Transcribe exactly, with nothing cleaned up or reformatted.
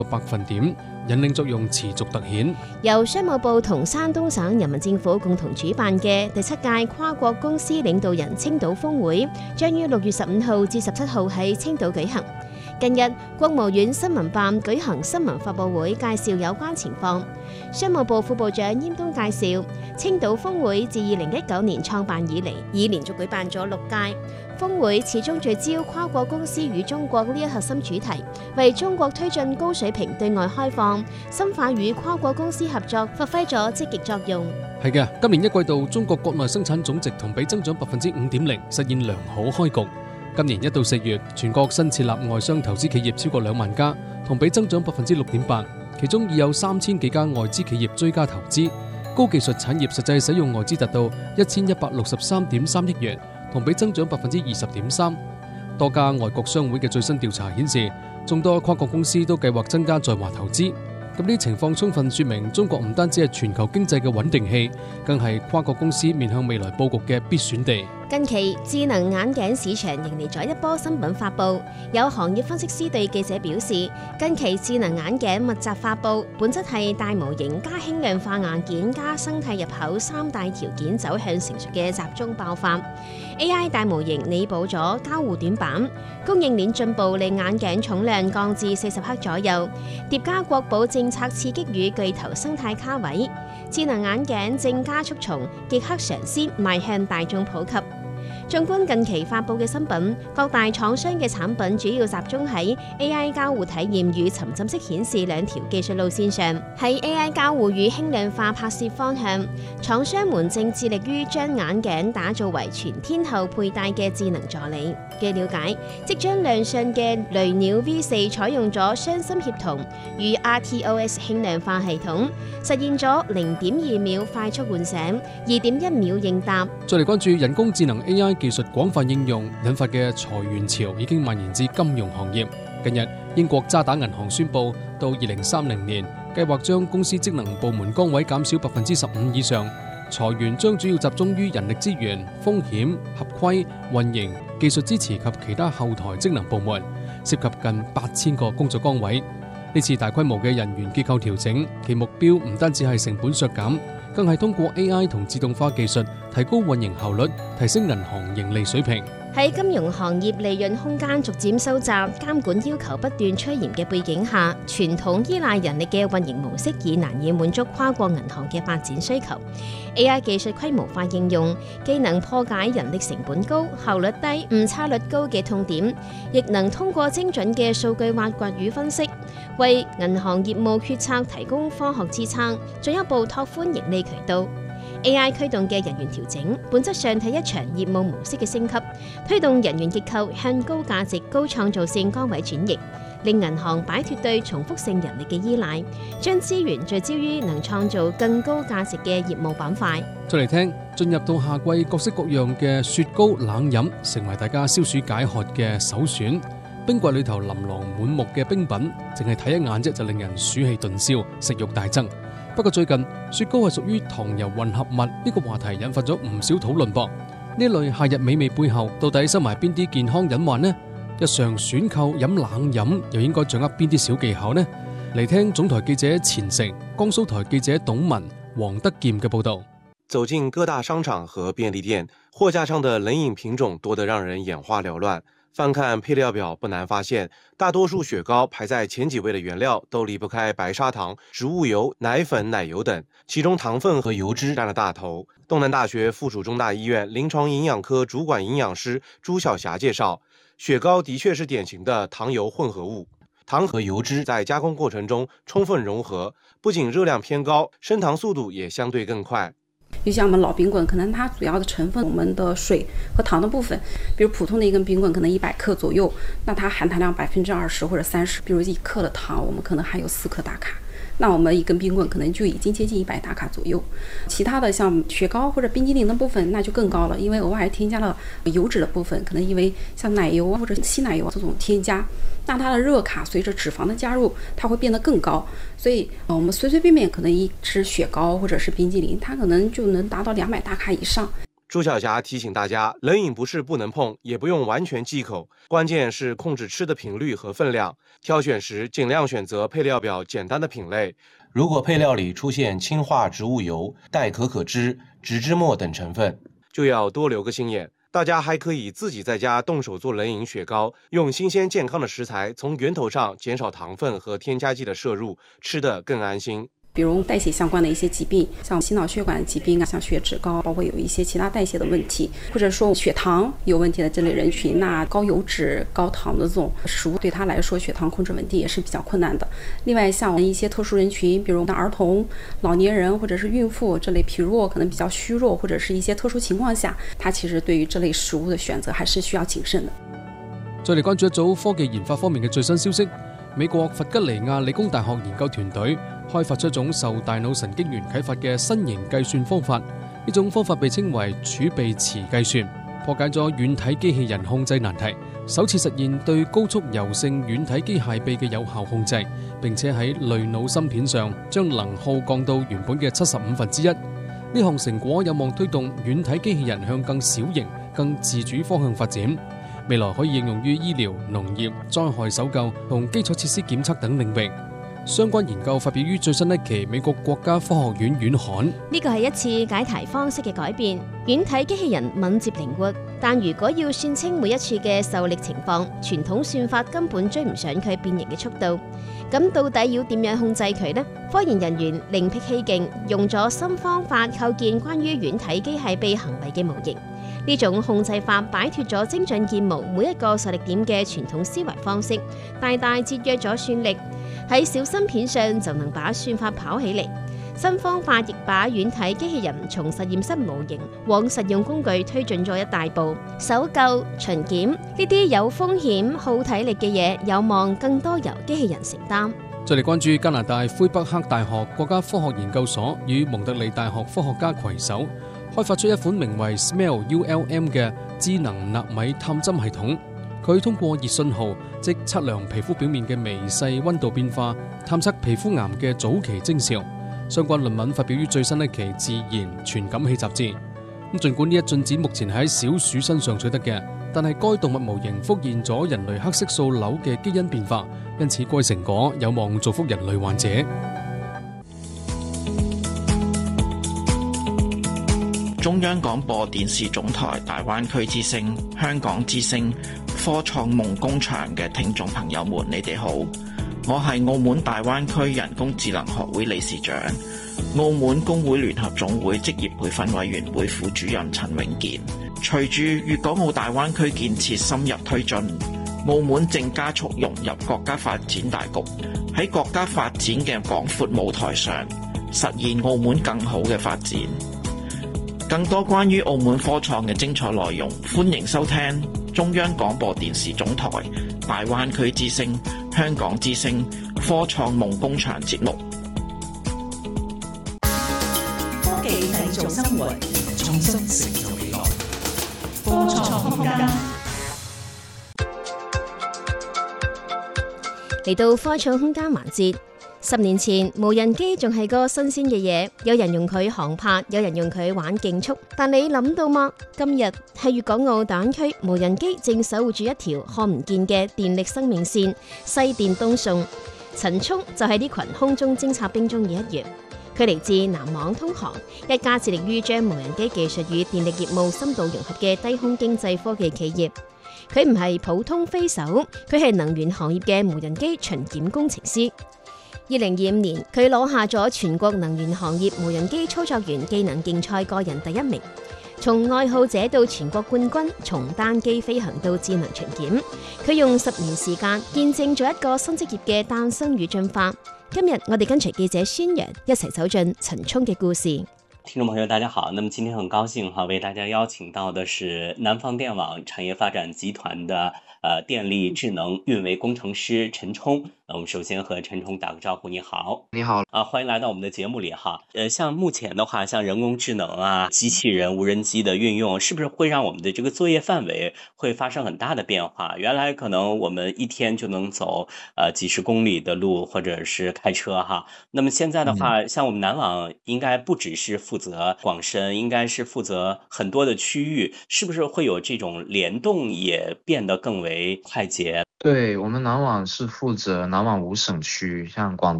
百分點，引領作用持續突顯。 由商務部同山東省人民政府共同主辦嘅第七屆跨國公司領導人青島峰會，將於六月十五號至十七號喺青島舉行。近日，國務院新聞辦舉行新聞發佈會，介紹有關情況。商務部副部長閹東介紹，青島峰會自二零一九年創辦以嚟，已連續舉辦咗六屆。峰會始終聚焦跨國公司與中國呢一核心主題，為中國推進高水平對外開放、深化與跨國公司合作發揮咗積極作用。 係嘅，今年一季度中國國內生產總值同比增長百分之五點零，實現良好開局。今年一到四月，全國新設立外商投資企業超過兩萬家，同比增長百分之六點八，其中已有三千幾家外資企業追加投資，高技術產業實際使用外資達到一千一百六十三點三億元，同比增長百分之二十點三。多家外國商會嘅最新調查顯示，眾多跨國公司都計劃增加在華投資。咁呢啲情況充分說明，中國唔單止係全球經濟嘅穩定器，更係跨國公司面向未來佈局嘅必選地。 近期智能眼鏡市場迎嚟咗一波新品發布，有行業分析師對記者表示，近期智能眼鏡密集發布，本質係大模型加輕量化硬件加生態入口三大條件走向成熟嘅集中爆發。A I 大模型彌補咗交互短板，供應鏈進步令眼鏡重量降至四十克左右，疊加國保政策刺激與巨頭生態卡位，智能眼鏡正加速從極客嘗鮮邁向大眾普及。縱觀近期發布嘅新品，各大廠商嘅產品主要集中喺 A I 交互體驗與沉浸式顯示兩條技術路線上。喺 A I 交互與輕量化拍攝方向，廠商們正致力於將眼鏡打造為全天候佩戴嘅智能助理。據了解，即將亮相嘅雷鳥 V 四採用咗雙芯協同與 R T O S 輕量化系統，實現咗零點二秒快速喚醒、二點一秒應答。 再嚟關注人工智能 A I 技術廣泛應用引發嘅裁員潮已經蔓延至金融行業。近日，英國渣打銀行宣布，到二零三零年計劃將公司職能部門崗位減少百分之十五以上，裁員將主要集中於人力資源、風險、合規、運營、技術支持及其他後台職能部門，涉及近八千個工作崗位。呢次大規模嘅人員結構調整，其目標唔單止係成本削減，更係通過 A I 同自動化技術提高運營效率，提升銀行盈利水平。 喺金融行業利潤空間逐漸收窄、監管要求不斷趨嚴嘅背景下，傳統依賴人力嘅運營模式已難以滿足跨國銀行嘅發展需求。A I 技術規模化應用，既能破解人力成本高、效率低、誤差率高嘅痛點，亦能通過精準嘅數據挖掘與分析，為銀行業務決策提供科學支撐，進一步拓寬盈利渠道。A I 驅動嘅人員調整，本質上係一場業務模式嘅升級，推動人員結構向高價值、高創造性崗位轉移，令銀行擺脫對重複性人力嘅依賴，將資源聚焦於能創造更高價值嘅業務板塊。 再嚟聽，進入到夏季，各式各樣嘅雪糕冷飲成為大家消暑解渴嘅首選。冰櫃裏頭琳琅滿目嘅冰品，淨係睇一眼啫就令人暑氣頓消，食慾大增。不過最近雪糕係屬於糖油混合物，呢個話題引發咗唔少討論噃。呢類夏日美味背後到底收埋邊啲健康隱患呢？日常選購飲冷飲又應該掌握邊啲小技巧呢？嚟聽總台記者錢成、江蘇台記者董文、黃德劍嘅報道。 走進各大商場和便利店，貨架上的冷飲品種多得讓人眼花繚亂。翻看配料表，不難發現，大多數雪糕排在前幾位的原料都離不開白砂糖、植物油、奶粉、奶油等，其中糖分和油脂佔了大頭。東南大學附屬中大醫院臨床營養科主管營養師朱曉霞介紹，雪糕的確是典型的糖油混合物，糖和油脂在加工過程中充分融合，不僅熱量偏高，升糖速度也相對更快。 就像我們老冰棍，可能它主要的成分，我們的水和糖的部分，比如普通的一根冰棍可能一百克左右，那它含糖量百分之二十或者三十，比如一克的糖，我們可能含有四克大卡，那我們一根冰棍可能就已經接近一百大卡左右。其他的像雪糕或者冰激凌的部分，那就更高了，因為額外添加了油脂的部分，可能因為像奶油或者稀奶油這種添加，那它的熱卡隨着脂肪的加入，它會變得更高。所以我們隨隨便便可能一吃雪糕或者是冰激凌，它可能就能達到兩百大卡以上。 朱晓霞提醒大家，冷饮不是不能碰，也不用完全忌口，关键是控制吃的频率和分量。挑选时尽量选择配料表简单的品类。如果配料里出现氢化植物油、代可可脂、植脂末等成分，就要多留个心眼。大家还可以自己在家动手做冷饮雪糕，用新鲜健康的食材，从源头上减少糖分和添加剂的摄入，吃得更安心。 比如代谢相关的一些疾病，像心脑血管疾病啊，像血脂高，包括有一些其他代谢的问题，或者说血糖有问题的这类人群，那高油脂、高糖的这种食物对他来说，血糖控制稳定也是比较困难的。另外，像一些特殊人群，比如儿童、老年人或者是孕妇这类疲弱、可能比较虚弱，或者是一些特殊情况下，他其实对于这类食物的选择还是需要谨慎的。 再嚟關注一組科技研發方面嘅最新消息，美國佛吉尼亞理工大學研究團隊開發出一種受大腦神經元啟發嘅新型計算方法，呢種方法被稱為儲備池計算，破解咗軟體機器人控制難題，首次實現對高速柔性軟體機械臂嘅有效控制，並且喺類腦芯片上將能耗降到原本嘅七十五分之一。呢項成果有望推動軟體機器人向更小型、更自主方向發展。未來可以應用於醫療、農業、災害搜救同基礎設施檢測等領域。相關研究發表於最新一期美國國家科學院院刊。 呢個係一次解題方式嘅改變，軟體機器人敏捷靈活，但如果要算清每一處嘅受力情況，傳統算法根本追唔上佢變形嘅速度。咁到底要點樣控制佢呢？科研人員另辟蹊徑，用咗新方法構建關於軟體機械臂行為嘅模型。呢種控制法擺脫咗精準建模每一個受力點嘅傳統思維方式，大大節約咗算力，喺小芯片上就能把算法跑起嚟。新方法亦把軟體機器人從實驗室模型往實用工具推進咗一大步。搜救、巡檢呢啲有風險、耗體力嘅嘢，有望更多由機器人承擔。 再嚟關注加拿大魁北克大學國家科學研究所與蒙特利大學科學家攜手，開發出一款名為 Smell U L M 嘅智能納米探針系統。佢通過熱信號，即測量皮膚表面嘅微細溫度變化，探測皮膚癌嘅早期徵兆。相關論文發表於最新一期《自然傳感器雜誌》。咁儘管呢一進展目前喺小鼠身上取得嘅，但係該動物模型復現咗人類黑色素瘤嘅基因變化，因此該成果有望造福人類患者。 中央廣播電視總台大灣區之聲、香港之聲、科創夢工場嘅聽眾朋友們，你哋好，我係澳門大灣區人工智能學會理事長、澳門工會聯合總會職業培訓委員會副主任陳永健。隨住粵港澳大灣區建設深入推進，澳門正加速融入國家發展大局，喺國家發展嘅廣闊舞台上，實現澳門更好嘅發展。更多關於澳門科創嘅精彩內容，歡迎收聽中央廣播電視總台大灣區之聲、香港之聲科創夢工場節目。 科技製造生活，創新成就未來。科創空間嚟到科創空間環節。十年前，無人機仲係個新鮮嘅嘢，有人用佢航拍，有人用佢玩競速。但你諗到嗎？今日係粵港澳大灣區，無人機正守護住一條看唔見嘅電力生命線——西電東送。陳聰就係呢群空中偵察兵中嘅一員。佢嚟自南網通航，一家致力於將無人機技術與電力業務深度融合嘅低空經濟科技企業。佢唔係普通飛手，佢係能源行業嘅無人機巡檢工程師。二零二五年，佢攞下咗全國能源行業無人機操作員技能競賽個人第一名。從愛好者到全國冠軍，從單機飛行到智能巡檢，佢用十年時間見證咗一個新職業嘅誕生與進化。今日我哋跟隨記者宣揚一齊走進陳聰嘅故事。 聽眾朋友大家好，那麼今天很高興哈，為大家邀請到的是南方電網產業發展集團的呃电力智能运维工程师陈冲。那我们首先和陈冲打个招呼，你好。 你好啊，欢迎来到我们的节目里哈。呃，像目前的话，像人工智能啊、机器人、无人机的运用，是不是会让我们的这个作业范围会发生很大的变化？原来可能我们一天就能走呃几十公里的路，或者是开车哈。那么现在的话，嗯、像我们南网应该不只是负责广深，应该是负责很多的区域，是不是会有这种联动也变得更为快捷？ 对，我们南网是负责南网五省区，像广